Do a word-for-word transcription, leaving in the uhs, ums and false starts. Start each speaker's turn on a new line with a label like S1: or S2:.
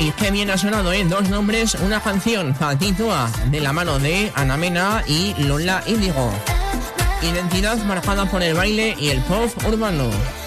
S1: Y qué bien ha sonado, ¿eh? Dos nombres, una canción, Fatitoa, de la mano de Ana Mena y Lola Índigo. Identidad marcada por el baile y el pop urbano.